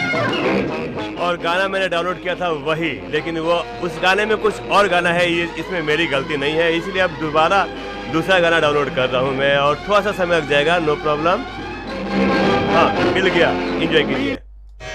और गाना मैंने डाउनलोड किया था वही, लेकिन वो उस गाने में कुछ और गाना है, ये इसमें मेरी गलती नहीं है, इसलिए अब दोबारा दूसरा गाना डाउनलोड कर रहा हूँ मैं, और थोड़ा सा समय लग जाएगा, नो प्रॉब्लम। हाँ, मिल गया, एंजॉय कीजिए।